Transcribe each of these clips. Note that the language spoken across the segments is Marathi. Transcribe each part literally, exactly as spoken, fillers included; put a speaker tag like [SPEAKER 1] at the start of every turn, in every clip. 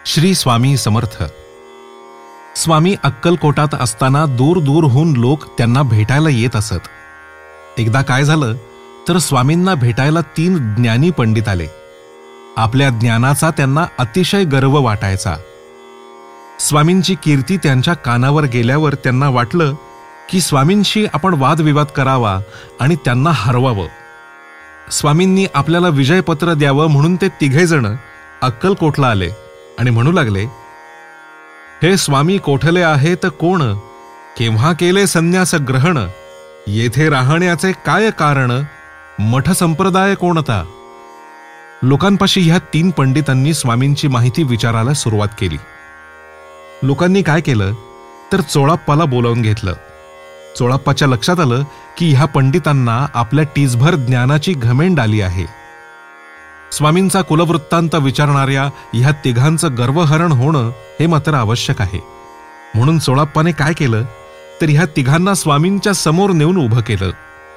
[SPEAKER 1] श्री स्वामी समर्थ. स्वामी अक्कलकोटात असताना दूर दूरहून लोक त्यांना भेटायला येत असत. एकदा काय झालं तर स्वामींना भेटायला तीन ज्ञानी पंडित आले. आपल्या ज्ञानाचा त्यांना अतिशय गर्व वाटायचा. स्वामींची कीर्ती त्यांच्या कानावर गेल्यावर त्यांना वाटलं की स्वामींशी आपण वादविवाद करावा आणि त्यांना हरवावं. स्वामींनी आपल्याला विजयपत्र द्यावं म्हणून ते तिघेजण अक्कलकोटला आले आणि म्हणू लागले, हे स्वामी कोठले आहेत कोण, केव्हा केले संन्यास ग्रहण, येथे राहण्याचे काय कारण, मठ संप्रदाय कोणता. लोकांपाशी ह्या तीन पंडितांनी स्वामींची माहिती विचारायला सुरुवात केली. लोकांनी काय केलं तर चोळाप्पाला बोलावून घेतलं. चोळाप्पाच्या लक्षात आलं की ह्या पंडितांना आपल्या टीसभर ज्ञानाची घमेंड आली आहे. स्वामींचा कुलवृत्तांत विचारणाऱ्या ह्या तिघांचं गर्वहरण होणं हे मात्र आवश्यक आहे. म्हणून चोळाप्पाने काय केलं तर ह्या तिघांना स्वामींच्या समोर नेऊन उभं केलं.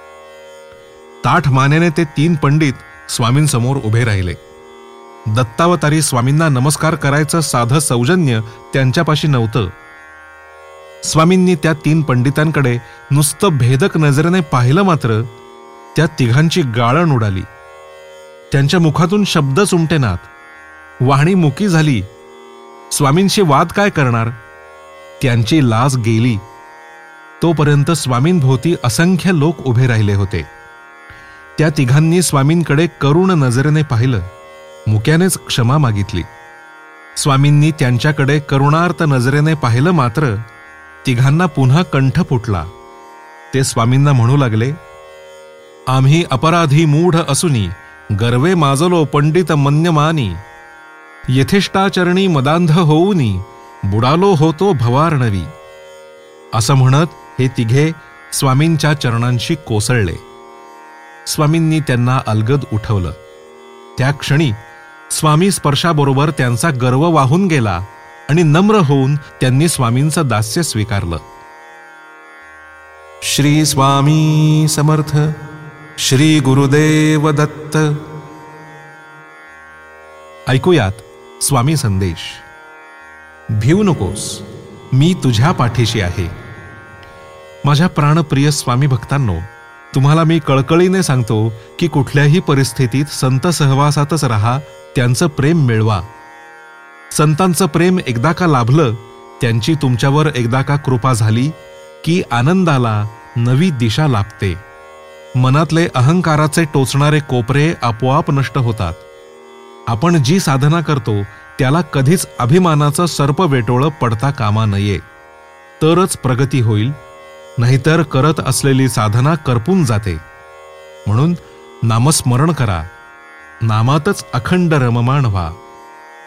[SPEAKER 1] ताठ मानेने ते तीन पंडित स्वामींसमोर उभे राहिले. दत्तावतारी स्वामींना नमस्कार करायचं साधं सौजन्य त्यांच्यापाशी नव्हतं. स्वामींनी त्या तीन पंडितांकडे नुसतं भेदक नजरेने पाहिलं मात्र त्या तिघांची गाळण उडाली. त्यांच्या मुखातून शब्दच उमटेनात. वाहणी मुकी झाली. स्वामींशी वाद काय करणार. त्यांची लाज गेली. तोपर्यंत स्वामींभोवती असंख्य लोक उभे राहिले होते. त्या तिघांनी स्वामींकडे करुण नजरेने पाहिलं. मुक्यानेच क्षमा मागितली. स्वामींनी त्यांच्याकडे करुणार्थ नजरेने पाहिलं मात्र तिघांना पुन्हा कंठ फुटला. ते स्वामींना म्हणू लागले, आम्ही अपराधी मूढ असूनी गर्वे माजलो पंडित मन्यमानी, यथेष्टाचरणी मदांध होऊनी बुडालो होतो भवार्णवी. असं म्हणत हे तिघे स्वामींच्या चरणांशी कोसळले. स्वामींनी त्यांना अलगद उठवलं. त्या क्षणी स्वामी स्पर्शाबरोबर त्यांचा गर्व वाहून गेला आणि नम्र होऊन त्यांनी स्वामींचं दास्य स्वीकारलं. श्री स्वामी समर्थ. श्री गुरुदेव दत्त. ऐकूयात स्वामी संदेश. भिवू नकोस, मी तुझ्या पाठीशी आहे. माझ्या प्राणप्रिय स्वामी भक्तांनो, तुम्हाला मी कळकळीने सांगतो की कुठल्याही परिस्थितीत संत सहवासातच राहा, त्यांचं प्रेम मिळवा. संतांचं प्रेम एकदा का लाभलं, त्यांची तुमच्यावर एकदा का कृपा झाली की आनंदाला नवी दिशा लाभते. मनातले अहंकाराचे टोचणारे कोपरे आपोआप नष्ट होतात. आपण जी साधना करतो त्याला कधीच अभिमानाचं सर्प वेटोळं पडता कामा नये, तरच प्रगती होईल. नाहीतर करत असलेली साधना करपून जाते. म्हणून नामस्मरण करा. नामातच अखंड रममाण व्हा.